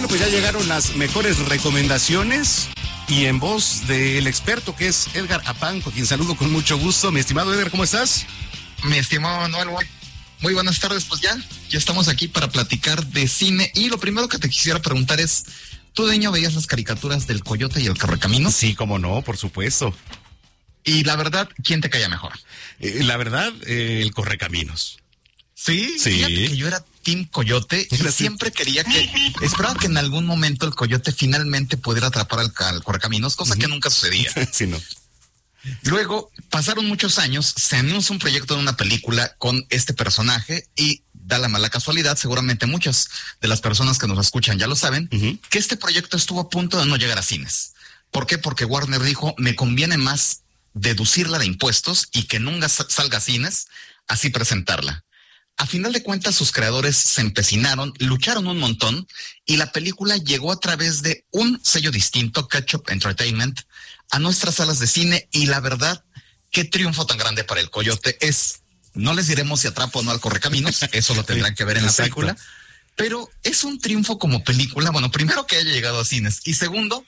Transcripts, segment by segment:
Bueno, pues ya llegaron las mejores recomendaciones y en voz del experto que es Edgar Apanco, quien saludo con mucho gusto. Mi estimado Edgar, ¿cómo estás? Mi estimado Manuel, muy buenas tardes. Pues ya estamos aquí para platicar de cine y lo primero que te quisiera preguntar es, ¿tú de niño veías las caricaturas del Coyote y el Correcaminos? Sí, cómo no, por supuesto. Y la verdad, ¿quién te caía mejor? La verdad, el Correcaminos. Sí, sí. Fíjate que yo era Team Coyote y siempre esperaba que en algún momento el Coyote finalmente pudiera atrapar al Correcaminos, cosa que nunca sucedía. Sí, no. Luego, pasaron muchos años, se anunció un proyecto de una película con este personaje y da la mala casualidad, seguramente muchas de las personas que nos escuchan ya lo saben, que este proyecto estuvo a punto de no llegar a cines. ¿Por qué? Porque Warner dijo, me conviene más deducirla de impuestos y que nunca salga a cines, así presentarla. A final de cuentas, sus creadores se empecinaron, lucharon un montón y la película llegó a través de un sello distinto, Ketchup Entertainment, a nuestras salas de cine y la verdad, qué triunfo tan grande para el Coyote es. No les diremos si atrapa o no al Correcaminos, eso lo tendrán que ver en la película, pero es un triunfo como película, bueno, primero que haya llegado a cines y segundo,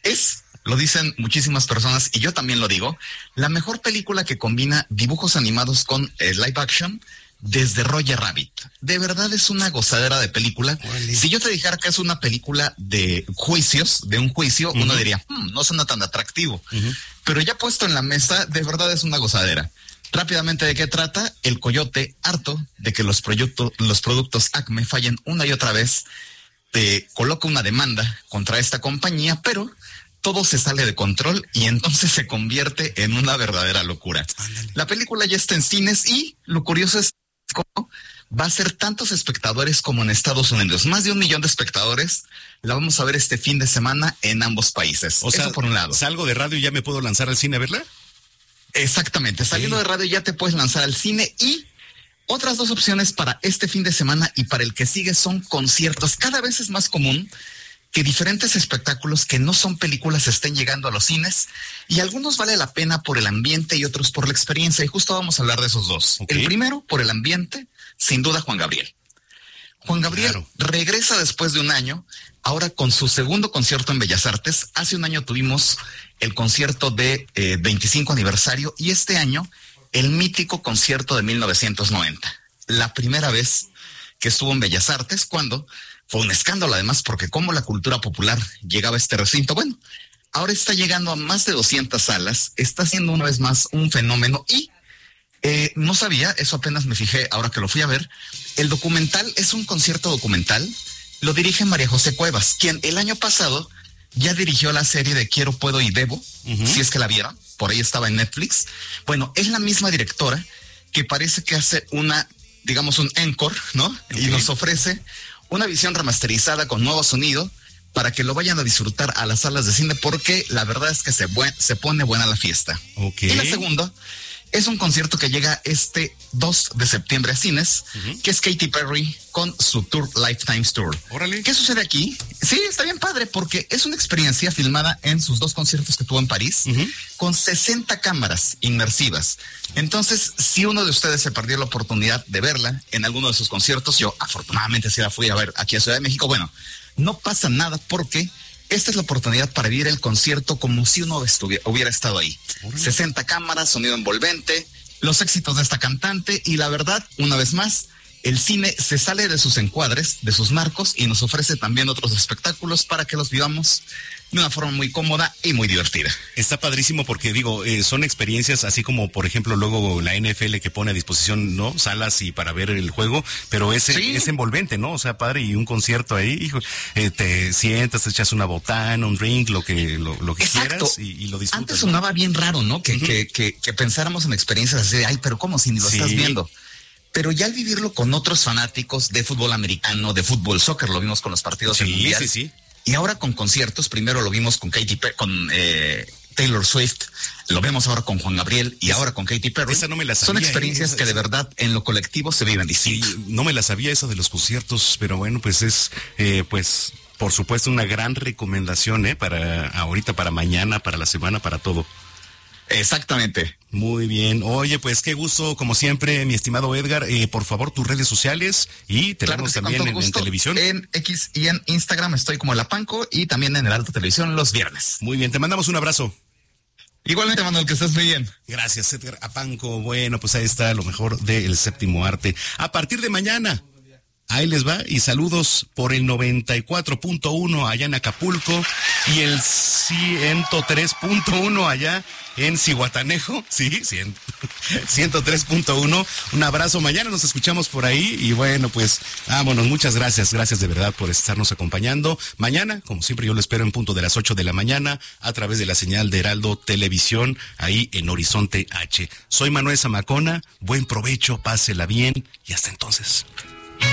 lo dicen muchísimas personas y yo también lo digo, la mejor película que combina dibujos animados con live action desde Roger Rabbit. De verdad es una gozadera de película. Vale. Si yo te dijera que es una película de juicios, de un juicio, uno diría, no suena tan atractivo. Pero ya puesto en la mesa, de verdad es una gozadera. Rápidamente, ¿de qué trata? El Coyote, harto de que los productos Acme fallen una y otra vez, coloca una demanda contra esta compañía, pero todo se sale de control y entonces se convierte en una verdadera locura. Ándale. La película ya está en cines y lo curioso es cómo va a ser tantos espectadores como en Estados Unidos. Más de 1 millón de espectadores. La vamos a ver este fin de semana en ambos países. O sea, por un lado. ¿Salgo de radio y ya me puedo lanzar al cine a verla? Exactamente. Saliendo de radio ya te puedes lanzar al cine y otras 2 opciones para este fin de semana y para el que sigue son conciertos. Cada vez es más común que diferentes espectáculos que no son películas estén llegando a los cines y algunos vale la pena por el ambiente y otros por la experiencia y justo vamos a hablar de esos dos. Okay. El primero, por el ambiente, sin duda Juan Gabriel. Juan Gabriel regresa después de un año, ahora con su segundo concierto en Bellas Artes. Hace un año tuvimos el concierto de 25 aniversario y este año el mítico concierto de 1990. La primera vez que estuvo en Bellas Artes cuando fue un escándalo además porque como la cultura popular llegaba a este recinto, bueno, ahora está llegando a más de 200 salas, está siendo una vez más un fenómeno y no sabía, eso apenas me fijé ahora que lo fui a ver, el documental es un concierto documental, lo dirige María José Cuevas, quien el año pasado ya dirigió la serie de Quiero, Puedo y Debo, si es que la vieron, por ahí estaba en Netflix. Bueno, es la misma directora que parece que hace digamos un encore, ¿no? Okay. Y nos ofrece una visión remasterizada con nuevo sonido para que lo vayan a disfrutar a las salas de cine porque la verdad es que se pone buena la fiesta. Okay. Y la segunda es un concierto que llega este 2 de septiembre a cines, que es Katy Perry con su tour Lifetimes Tour. Órale. ¿Qué sucede aquí? Sí, está bien padre porque es una experiencia filmada en sus 2 conciertos que tuvo en París con 60 cámaras inmersivas. Entonces, si uno de ustedes se perdió la oportunidad de verla en alguno de sus conciertos, yo afortunadamente sí la fui a ver aquí a Ciudad de México, bueno, no pasa nada porque esta es la oportunidad para vivir el concierto como si uno hubiera estado ahí. 60 cámaras, sonido envolvente, los éxitos de esta cantante y la verdad, una vez más, el cine se sale de sus encuadres, de sus marcos y nos ofrece también otros espectáculos para que los vivamos de una forma muy cómoda y muy divertida. Está padrísimo porque son experiencias así como por ejemplo luego la NFL que pone a disposición, ¿no? Salas y para ver el juego, pero es envolvente, ¿no? O sea, padre, y un concierto ahí, hijo, te sientas, te echas una botana, un drink, lo que quieras y lo disfrutas. Antes sonaba bien raro, ¿no? Que pensáramos en experiencias así de, ay, pero ¿cómo si ni lo estás viendo? Pero ya al vivirlo con otros fanáticos de fútbol americano, de fútbol soccer, lo vimos con los partidos del Mundial. Sí. Y ahora con conciertos, primero lo vimos con Taylor Swift, lo vemos ahora con Juan Gabriel y ahora con Katy Perry. Esa no me la sabía. Son experiencias que de verdad en lo colectivo se viven distinto. Sí, no me la sabía esa de los conciertos, pero bueno, pues es, por supuesto una gran recomendación, para ahorita, para mañana, para la semana, para todo. Exactamente. Muy bien. Oye, pues qué gusto, como siempre, mi estimado Edgar. Por favor, tus redes sociales y te vemos también en televisión. En X y en Instagram estoy como La Panco y también en el Alto Televisión los viernes. Muy bien, te mandamos un abrazo. Igualmente, Manuel, que estés muy bien. Gracias, Edgar Apanco. Bueno, pues ahí está lo mejor del séptimo arte. A partir de mañana, ahí les va, y saludos por el 94.1 allá en Acapulco y el 103.1 allá en Zihuatanejo, sí, 103.1. Un abrazo, mañana nos escuchamos por ahí y bueno, pues vámonos, muchas gracias de verdad por estarnos acompañando. Mañana, como siempre, yo lo espero en punto de las 8 de la mañana a través de la señal de Heraldo Televisión, ahí en Horizonte H. Soy Manuel Zamacona, buen provecho, pásela bien y hasta entonces.